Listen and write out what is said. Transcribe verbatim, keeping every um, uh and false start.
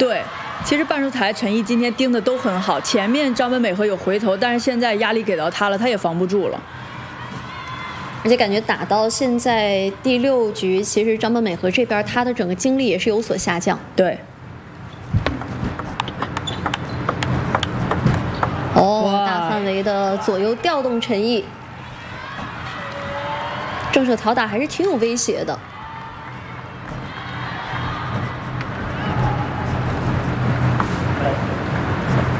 对，其实半出台陈毅今天盯的都很好，前面张本美和有回头，但是现在压力给到他了，他也防不住了。 而且感觉打到现在第六局，其实张本美和这边他的整个精力也是有所下降。 对。 哦，大范围的左右调动陈毅，正手讨打还是挺有威胁的。